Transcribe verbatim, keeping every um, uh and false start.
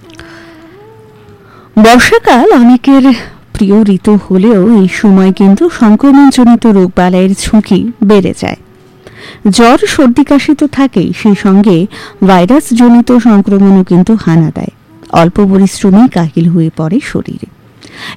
বর্ষাকাল অনেকের প্রিয় ঋতু হলেও এই সময় কিন্তু সংক্রমণজনিত রোগবালাইয়ের ঝুঁকি বেড়ে যায়। জ্বর সর্দি কাশি তো থাকেই, সেই সঙ্গে ভাইরাস জনিত সংক্রমণও কিন্তু হানা দেয়। অল্প পরিশ্রমেই কাহিল হয়ে পড়ে শরীরে।